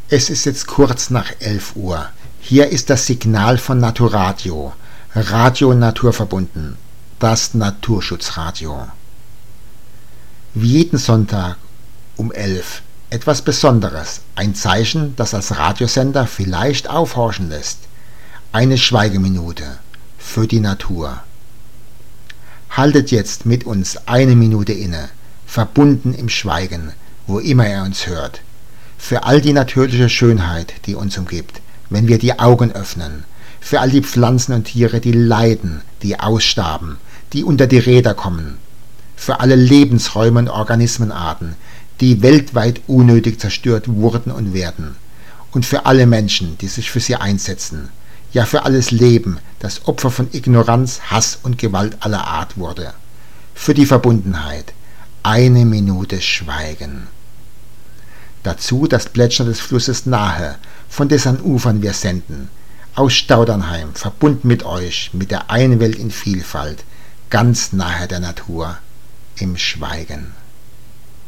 Es ist jetzt kurz nach 11 Uhr. Hier ist das Signal von Naturadio, Radio Naturverbunden, das Naturschutzradio. Wie jeden Sonntag um 11 etwas Besonderes, ein Zeichen, das als Radiosender vielleicht aufhorchen lässt. Eine Schweigeminute für die Natur. Haltet jetzt mit uns eine Minute inne, verbunden im Schweigen, wo immer ihr uns hört, für all die natürliche Schönheit, die uns umgibt, wenn wir die Augen öffnen, für all die Pflanzen und Tiere, die leiden, die ausstarben, die unter die Räder kommen, für alle Lebensräume und Organismenarten, die weltweit unnötig zerstört wurden und werden, und für alle Menschen, die sich für sie einsetzen, ja für alles Leben, das Opfer von Ignoranz, Hass und Gewalt aller Art wurde. Für die Verbundenheit eine Minute Schweigen. Dazu das Plätschern des Flusses nahe, von dessen Ufern wir senden, aus Staudernheim, verbunden mit euch, mit der einen Welt in Vielfalt, ganz nahe der Natur, im Schweigen.